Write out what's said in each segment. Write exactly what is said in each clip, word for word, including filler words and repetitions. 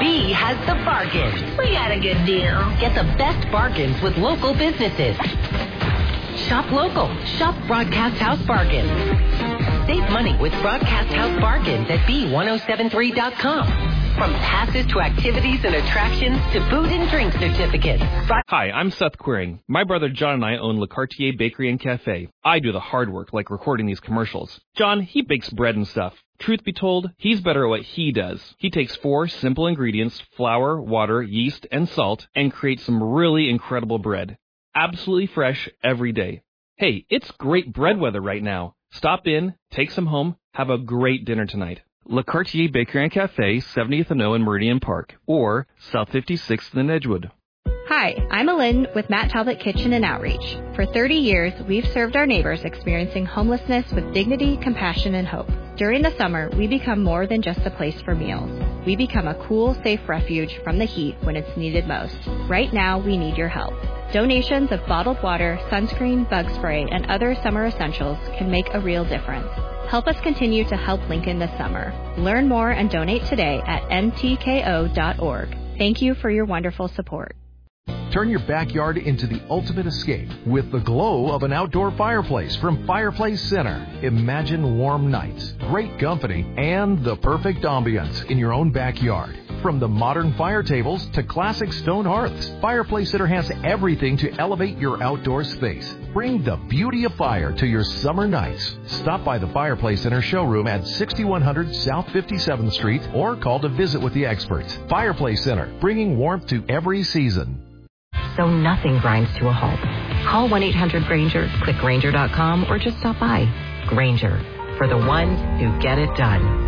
B has the bargains. We got a good deal. Get the best bargains with local businesses. Shop local. Shop Broadcast House Bargains. Save money with Broadcast House Bargains at B ten seventy-three dot com. From passes to activities and attractions to food and drink certificates. Hi, I'm Seth Quiring. My brother John and I own Le Cartier Bakery and Cafe. I do the hard work, like recording these commercials. John, he bakes bread and stuff. Truth be told, he's better at what he does. He takes four simple ingredients, flour, water, yeast, and salt, and creates some really incredible bread. Absolutely fresh every day. Hey, it's great bread weather right now. Stop in, take some home, have a great dinner tonight. Le Cartier Bakery and Cafe, seventieth and O in Meridian Park, or South fifty-sixth in Edgewood. Hi, I'm Alin with Matt Talbot Kitchen and Outreach. For thirty years, we've served our neighbors experiencing homelessness with dignity, compassion, and hope. During the summer, we become more than just a place for meals. We become a cool, safe refuge from the heat when it's needed most. Right now, we need your help. Donations of bottled water, sunscreen, bug spray, and other summer essentials can make a real difference. Help us continue to help Lincoln this summer. Learn more and donate today at N T K O dot org. Thank you for your wonderful support. Turn your backyard into the ultimate escape with the glow of an outdoor fireplace from Fireplace Center. Imagine warm nights, great company, and the perfect ambience in your own backyard. From the modern fire tables to classic stone hearths, Fireplace Center has everything to elevate your outdoor space. Bring the beauty of fire to your summer nights. Stop by the Fireplace Center showroom at sixty-one hundred South fifty-seventh Street or call to visit with the experts. Fireplace Center, bringing warmth to every season. So nothing grinds to a halt. Call one eight hundred Granger, click Granger dot com, or just stop by. Granger, for the ones who get it done.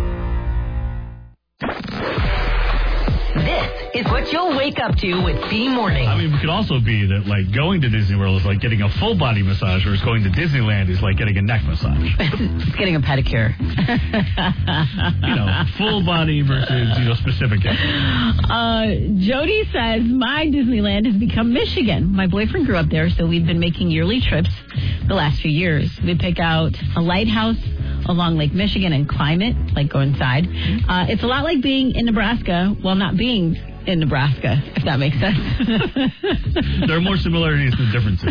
This is what you'll wake up to with B Morning. I mean, it could also be that, like, going to Disney World is like getting a full body massage, whereas going to Disneyland is like getting a neck massage. It's getting a pedicure. You know, full body versus, you know, specific. Uh, Jody says, my Disneyland has become Michigan. My boyfriend grew up there, so we've been making yearly trips the last few years. We pick out a lighthouse along Lake Michigan and climb it, like go inside. Uh, it's a lot like being in Nebraska while not being in Nebraska, if that makes sense. There are more similarities than differences.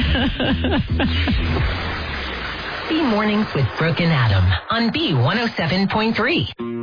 B Mornings with Brooke and Adam on B one oh seven point three.